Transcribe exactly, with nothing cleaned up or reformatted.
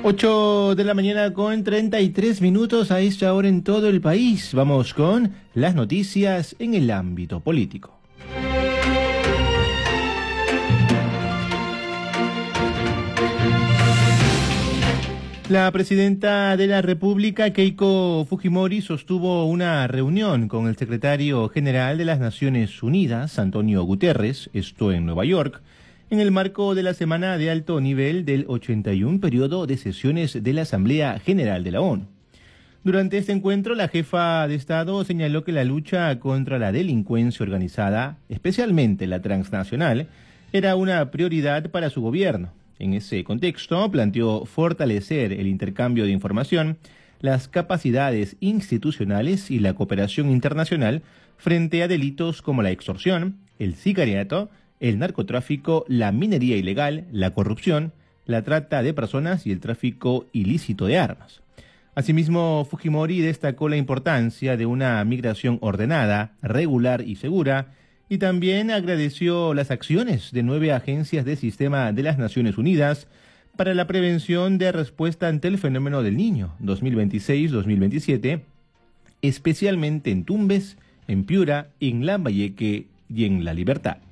ocho de la mañana con treinta y tres minutos a esta hora en todo el país. Vamos con las noticias en el ámbito político. La presidenta de la República, Keiko Fujimori, sostuvo una reunión con el secretario general de las Naciones Unidas, Antonio Guterres, esto en Nueva York, en el marco de la semana de alto nivel del ochenta y uno periodo de sesiones de la Asamblea General de la ONU. Durante este encuentro, la jefa de Estado señaló que la lucha contra la delincuencia organizada, especialmente la transnacional, era una prioridad para su gobierno. En ese contexto, planteó fortalecer el intercambio de información, las capacidades institucionales y la cooperación internacional frente a delitos como la extorsión, el sicariato, el narcotráfico, la minería ilegal, la corrupción, la trata de personas y el tráfico ilícito de armas. Asimismo, Fujimori destacó la importancia de una migración ordenada, regular y segura, y también agradeció las acciones de nueve agencias del Sistema de las Naciones Unidas para la prevención de respuesta ante el fenómeno del Niño dos mil veintiséis dos mil veintisiete, especialmente en Tumbes, en Piura, en Lambayeque y en La Libertad.